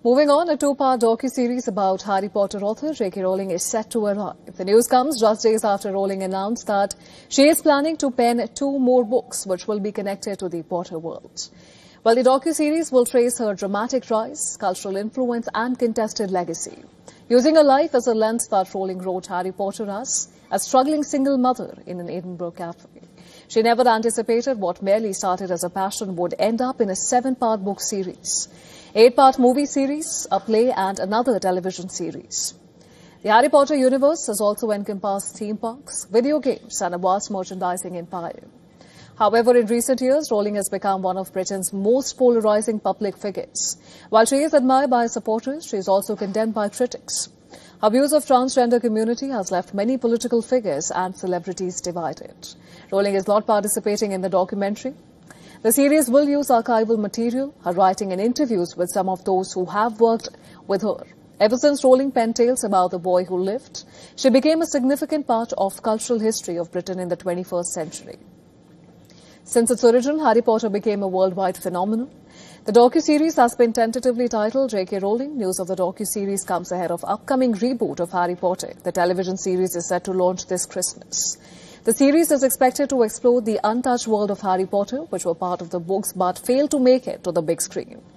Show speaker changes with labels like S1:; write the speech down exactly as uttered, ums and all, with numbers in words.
S1: Moving on, a two-part docu-series about Harry Potter author J K Rowling is set to arrive. The news comes just days after Rowling announced that she is planning to pen two more books which will be connected to the Potter world. Well, the docu-series will trace her dramatic rise, cultural influence and contested legacy. Using her life as a lens that Rowling wrote Harry Potter as a struggling single mother in an Edinburgh cafe. She never anticipated what merely started as a passion would end up in a seven-part book series, eight-part movie series, a play and another television series. The Harry Potter universe has also encompassed theme parks, video games and a vast merchandising empire. However, in recent years, Rowling has become one of Britain's most polarizing public figures. While she is admired by supporters, she is also condemned by critics. Her views of transgender community has left many political figures and celebrities divided. Rowling is not participating in the documentary. The series will use archival material, her writing and interviews with some of those who have worked with her. Ever since Rowling penned tales about the boy who lived, she became a significant part of cultural history of Britain in the twenty-first century. Since its origin, Harry Potter became a worldwide phenomenon. The docu-series has been tentatively titled J K Rowling. News of the docu-series comes ahead of upcoming reboot of Harry Potter. The television series is set to launch this Christmas. The series is expected to explore the untouched world of Harry Potter, which were part of the books but failed to make it to the big screen.